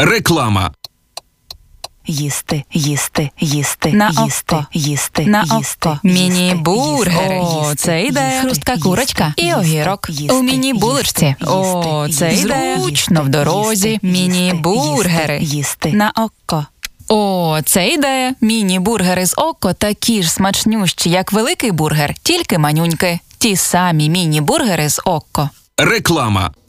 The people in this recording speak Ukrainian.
Реклама. Їсти, їсти, їсти, На їсти, око. їсти, На їсти, око. їсти, Міні-бургери. їсти, О, це ідея. їсти, Хрустка їсти, курочка і їсти, огірок. їсти, У міні-булочці. їсти, О, їсти, це їсти, ідея. їсти, Зручно в дорозі. їсти, Міні-бургери. їсти. На око. О, це ідея. Міні-бургери з око такі ж смачнющі, як великий бургер, тільки манюньки. Ті самі міні-бургери з око. Реклама.